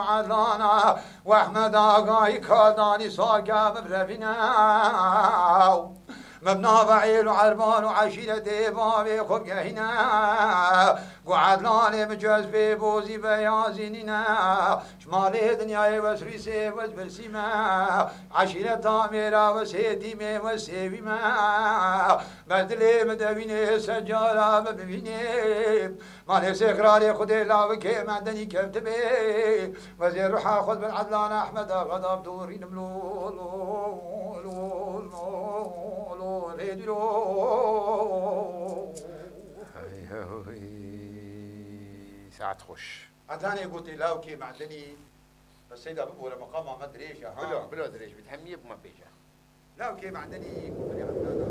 عدلانا واحمد آقای کادانی ساقا ببرفنا مبنا وعيل وعربان وعشيرة بابي خب هنا وعدلان مجاز بوزي بيازيننا شمالي دنياي وسريسي وزبرسيما عشيرة تاميرا وسيديمي وسيبيما بدلي مدويني سجارة ببيني مالي سيخراري خدي لا وكي معدني كفتبي وزير روحا خذ بالعدلان أحمد غضب دورين ساعة تخش عداني قلت لا وكي معدني بس هيدا بقول مقام ما ادري ايش بلا دريش بتهميه بما بيجا لا وكي معدني قلت لي عدنان